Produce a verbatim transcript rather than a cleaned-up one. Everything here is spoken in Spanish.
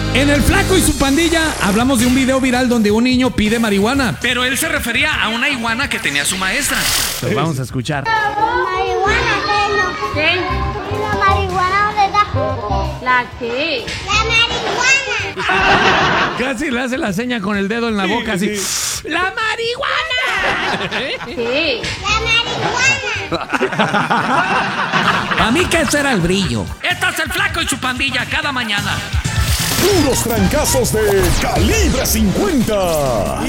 En El Flaco y su pandilla hablamos de un video viral donde un niño pide marihuana. Pero él se refería a una iguana que tenía su maestra. Pues vamos a escuchar. ¿Marihuana qué no? ¿Qué? ¿Y la marihuana dónde está? ¿La qué? ¡La marihuana! Casi le hace la seña con el dedo en la boca así. ¡La marihuana! ¿Qué? ¡La marihuana! A mí que ese era el brillo. Este es El Flaco y su pandilla cada mañana. Puros trancazos de Calibre cincuenta.